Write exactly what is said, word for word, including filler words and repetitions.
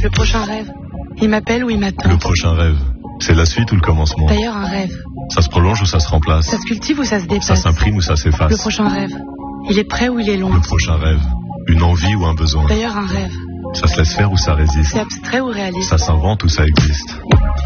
Le prochain rêve, il m'appelle ou il m'attend. Le prochain rêve, c'est la suite ou le commencement? D'ailleurs, un rêve, Ça se prolonge ou ça se remplace? ça se cultive ou ça se Ça dépasse? s'imprime ou ça s'efface? Le prochain rêve, il est prêt ou il est long? Le prochain rêve, une envie ou un besoin? D'ailleurs, un rêve, Ça se laisse faire ou ça résiste? c'est abstrait ou réaliste? Ça s'invente ou ça existe?